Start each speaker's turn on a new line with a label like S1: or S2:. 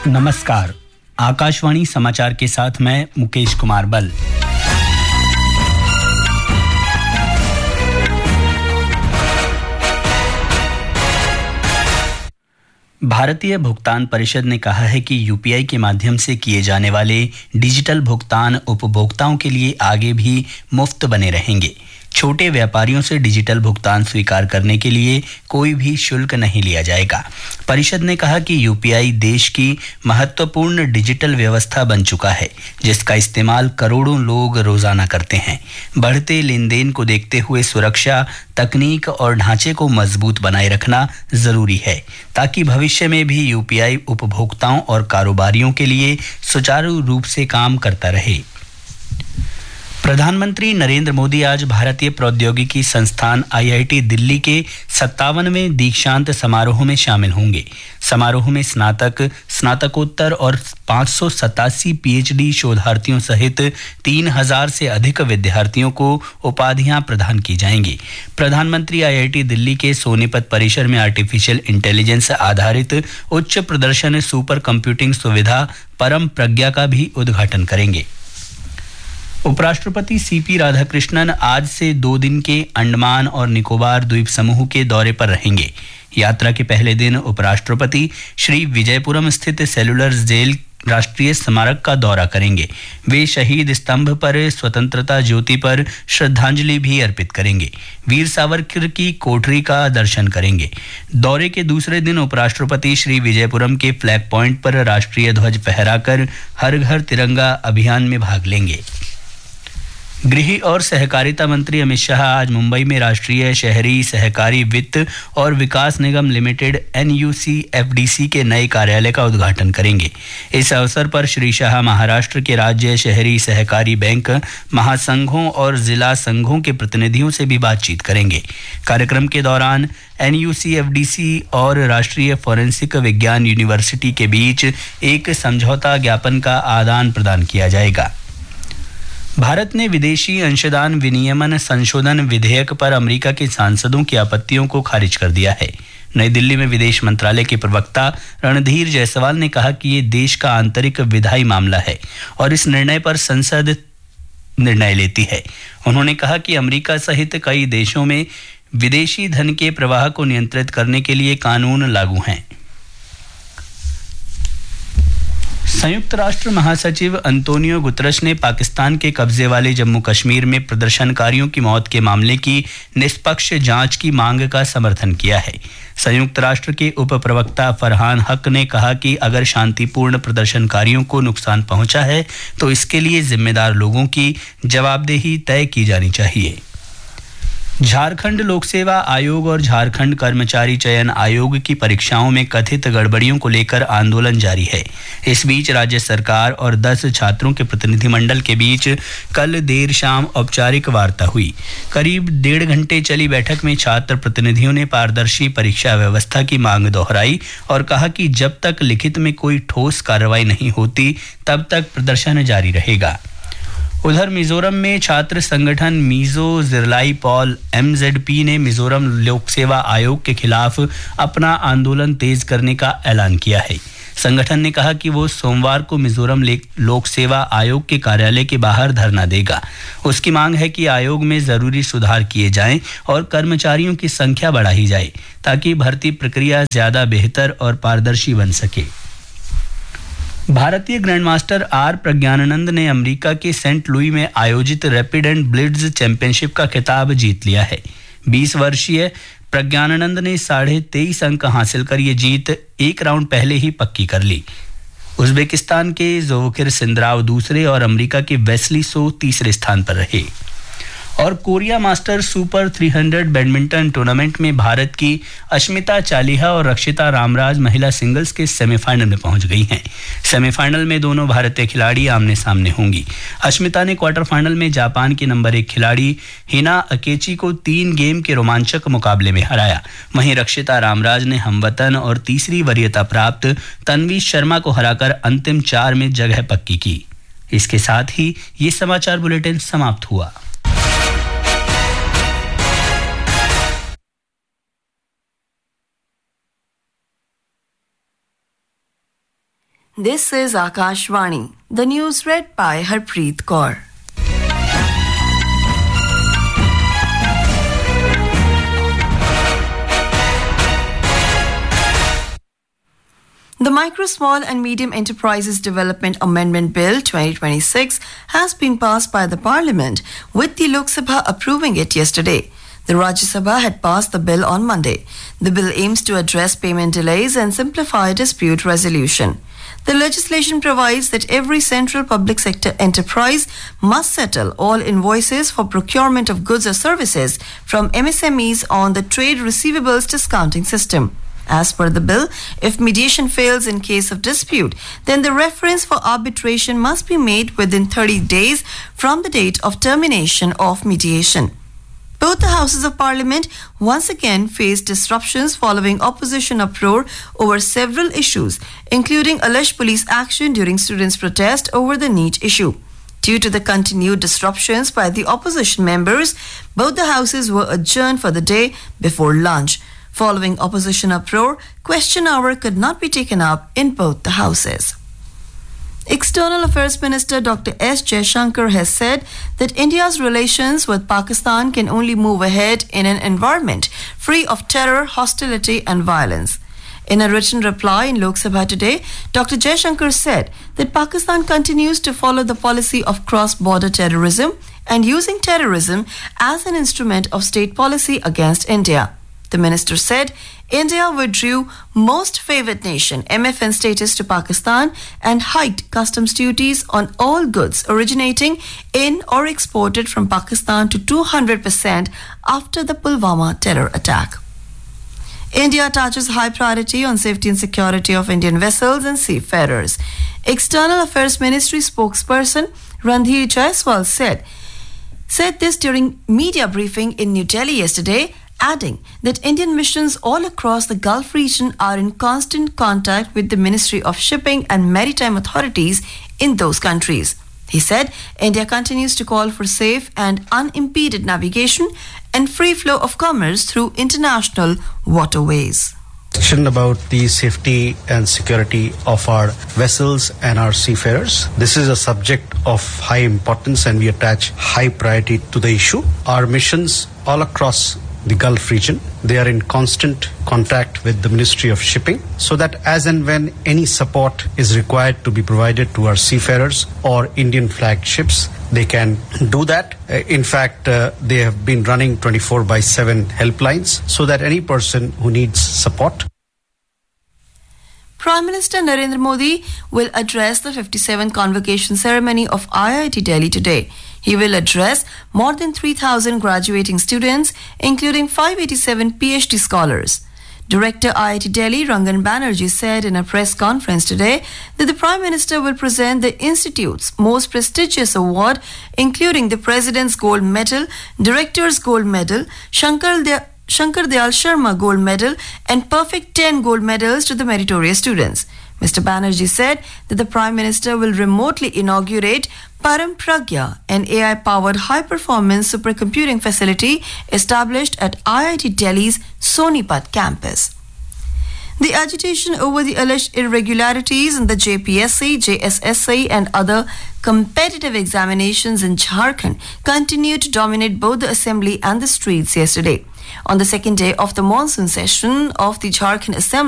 S1: नमस्कार। आकाशवाणी समाचार के साथ मैं मुकेश कुमार बल। भारतीय भुगतान परिषद ने कहा है कि यूपीआई के माध्यम से किए जाने वाले डिजिटल भुगतान उपभोक्ताओं के लिए आगे भी मुफ्त बने रहेंगे। छोटे व्यापारियों से डिजिटल भुगतान स्वीकार करने के लिए कोई भी शुल्क नहीं लिया जाएगा। परिषद ने कहा कि यूपीआई देश की महत्वपूर्ण डिजिटल व्यवस्था बन चुका है, जिसका इस्तेमाल करोड़ों लोग रोजाना करते हैं। बढ़ते लेन देन को देखते हुए सुरक्षा, तकनीक और ढांचे को मजबूत बनाए रखना जरूरी है, ताकि भविष्य में भी यूपीआई उपभोक्ताओं और कारोबारियों के लिए सुचारू रूप से काम करता रहे। प्रधानमंत्री नरेंद्र मोदी आज भारतीय प्रौद्योगिकी संस्थान आईआईटी दिल्ली के 57वें दीक्षांत समारोह में शामिल होंगे। समारोह में स्नातक, स्नातकोत्तर और 587 पीएचडी शोधार्थियों सहित 3000 से अधिक विद्यार्थियों को उपाधियां प्रदान की जाएंगी। प्रधानमंत्री आईआईटी दिल्ली के सोनीपत परिसर में आर्टिफिशियल इंटेलिजेंस आधारित उच्च प्रदर्शन सुपर कंप्यूटिंग सुविधा परम प्रज्ञा का भी उद्घाटन करेंगे। उपराष्ट्रपति सीपी राधाकृष्णन आज से 2 दिन के अंडमान और निकोबार द्वीप समूह के दौरे पर रहेंगे। यात्रा के पहले दिन उपराष्ट्रपति श्री विजयपुरम स्थित सेलुलर जेल राष्ट्रीय स्मारक का दौरा करेंगे। वे शहीद स्तंभ पर स्वतंत्रता ज्योति पर श्रद्धांजलि भी अर्पित करेंगे। वीर सावरकर की कोठरी का दर्शन करेंगे। दौरे के दूसरे दिन उपराष्ट्रपति श्री विजयपुरम के फ्लैग पॉइंट पर राष्ट्रीय ध्वज फहराकर हर घर तिरंगा अभियान में भाग लेंगे। गृह और सहकारिता मंत्री अमित शाह आज मुंबई में राष्ट्रीय शहरी सहकारी वित्त और विकास निगम लिमिटेड NUCFDC के नए कार्यालय का उद्घाटन करेंगे। इस अवसर पर श्री शाह महाराष्ट्र के राज्य शहरी सहकारी बैंक, महासंघों और जिला संघों के प्रतिनिधियों से भी बातचीत करेंगे। कार्यक्रम के दौरान NUCFDC और राष्ट्रीय फोरेंसिक विज्ञान यूनिवर्सिटी के बीच एक समझौता ज्ञापन का आदान प्रदान किया जाएगा। भारत ने विदेशी अंशदान विनियमन संशोधन विधेयक पर अमेरिका के सांसदों की आपत्तियों को खारिज कर दिया है। नई दिल्ली में विदेश मंत्रालय के प्रवक्ता रणधीर जायसवाल ने कहा कि ये देश का आंतरिक विधायी मामला है और इस निर्णय पर संसद निर्णय लेती है। उन्होंने कहा कि अमेरिका सहित कई देशों में विदेशी धन के प्रवाह को नियंत्रित करने के लिए कानून लागू हैं। संयुक्त राष्ट्र महासचिव अंतोनियो गुतरश ने पाकिस्तान के कब्जे वाले जम्मू कश्मीर में प्रदर्शनकारियों की मौत के मामले की निष्पक्ष जांच की मांग का समर्थन किया है। संयुक्त राष्ट्र के उप प्रवक्ता फरहान हक ने कहा कि अगर शांतिपूर्ण प्रदर्शनकारियों को नुकसान पहुंचा है तो इसके लिए जिम्मेदार लोगों की जवाबदेही तय की जानी चाहिए। झारखंड लोक सेवा आयोग और झारखंड कर्मचारी चयन आयोग की परीक्षाओं में कथित गड़बड़ियों को लेकर आंदोलन जारी है। इस बीच राज्य सरकार और 10 छात्रों के प्रतिनिधिमंडल के बीच कल देर शाम औपचारिक वार्ता हुई। करीब 1.5 घंटे चली बैठक में छात्र प्रतिनिधियों ने पारदर्शी परीक्षा व्यवस्था की मांग दोहराई और कहा कि जब तक लिखित में कोई ठोस कार्रवाई नहीं होती तब तक प्रदर्शन जारी रहेगा। उधर मिजोरम में छात्र संगठन मिजो जिरलाई पॉल MZP ने मिजोरम लोक सेवा आयोग के खिलाफ अपना आंदोलन तेज करने का ऐलान किया है। संगठन ने कहा कि वो सोमवार को मिजोरम लोक सेवा आयोग के कार्यालय के बाहर धरना देगा। उसकी मांग है कि आयोग में जरूरी सुधार किए जाएं और कर्मचारियों की संख्या बढ़ाई जाए ताकि भर्ती प्रक्रिया ज्यादा बेहतर और पारदर्शी बन सके। भारतीय ग्रैंडमास्टर R प्रज्ञानंद ने अमेरिका के सेंट लुई में आयोजित रैपिड एंड ब्लिट्ज चैंपियनशिप का खिताब जीत लिया है। 20 वर्षीय प्रज्ञानंद ने 23.5 अंक हासिल कर ये जीत एक राउंड पहले ही पक्की कर ली। उज्बेकिस्तान के जोवखिर सिंद्राव दूसरे और अमेरिका के वेस्ली सो तीसरे स्थान पर रहे। और Korea master super 300 badminton tournament में भारत की अश्मिता चालिहा और रक्षिता रामराज महिला सिंगल्स के सेमीफाइनल में पहुंच गई हैं। सेमीफाइनल में दोनों भारतीय खिलाड़ी आमने सामने होंगी। अश्मिता ने क्वार्टर फाइनल में जापान की नंबर 1 खिलाड़ी हिना अकेची को 3 गेम के रोमांचक मुकाबले में हराया। वहीं रक्षिता रामराज ने हमवतन और तीसरी वरीयता प्राप्त तन्वी शर्मा को हराकर अंतिम 4 में जगह पक्की की। इसके साथ ही ये समाचार बुलेटिन समाप्त हुआ।
S2: This is Akashvani. The news read by Harpreet Kaur. The Micro, Small and Medium Enterprises Development Amendment Bill 2026 has been passed by the Parliament, with the Lok Sabha approving it yesterday. The Rajya Sabha had passed the bill on Monday. The bill aims to address payment delays and simplify dispute resolution. The legislation provides that every central public sector enterprise must settle all invoices for procurement of goods or services from MSMEs on the Trade Receivables Discounting System. As per the bill, if mediation fails in case of dispute, then the reference for arbitration must be made within 30 days from the date of termination of mediation. Both the Houses of Parliament once again faced disruptions following opposition uproar over several issues, including alleged police action during students' protest over the NEET issue. Due to the continued disruptions by the opposition members, both the houses were adjourned for the day before lunch. Following opposition uproar, question hour could not be taken up in both the houses. External Affairs Minister Dr. S. Jaishankar has said that India's relations with Pakistan can only move ahead in an environment free of terror, hostility and violence. In a written reply in Lok Sabha today, Dr. Jaishankar said that Pakistan continues to follow the policy of cross-border terrorism and using terrorism as an instrument of state policy against India. The minister said India withdrew Most Favoured Nation MFN status to Pakistan and hiked customs duties on all goods originating in or exported from Pakistan to 200% after the Pulwama terror attack. India attaches high priority on safety and security of Indian vessels and seafarers. External Affairs Ministry spokesperson Randhir Jaiswal said this during media briefing in New Delhi yesterday, adding that Indian missions all across the Gulf region are in constant contact with the Ministry of Shipping and Maritime authorities in those countries. He said India continues to call for safe and unimpeded navigation and free flow of commerce through international waterways.
S3: About the safety and security of our vessels and our seafarers. This is a subject of high importance and we attach high priority to the issue. Our missions all across the Gulf region, they are in constant contact with the Ministry of Shipping so that as and when any support is required to be provided to our seafarers or Indian flagged ships, they can do that. In fact, they have been running 24/7 helplines so that any person who needs support.
S2: Prime Minister Narendra Modi will address the 57th convocation ceremony of IIT Delhi today. He will address more than 3,000 graduating students, including 587 PhD scholars. Director IIT Delhi Rangan Banerjee said in a press conference today that the Prime Minister will present the institute's most prestigious award, including the President's Gold Medal, Director's Gold Medal, Shankar Dayal Sharma Gold Medal and Perfect 10 Gold Medals to the meritorious students. Mr. Banerjee said that the Prime Minister will remotely inaugurate Param Pragya, an AI-powered high-performance supercomputing facility established at IIT Delhi's Sonipat campus. The agitation over the alleged irregularities in the JPSC, JSSC and other competitive examinations in Jharkhand continued to dominate both the assembly and the streets yesterday. On the second day of the monsoon session of the Jharkhand Assembly,